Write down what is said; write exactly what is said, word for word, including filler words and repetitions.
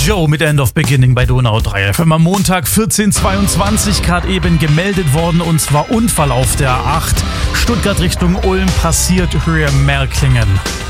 Joe mit End of Beginning bei Donau drei F M. Am Montag vierzehn Uhr zweiundzwanzig gerade eben gemeldet worden, und zwar Unfall auf der A acht. Stuttgart Richtung Ulm passiert Höhe Merklingen.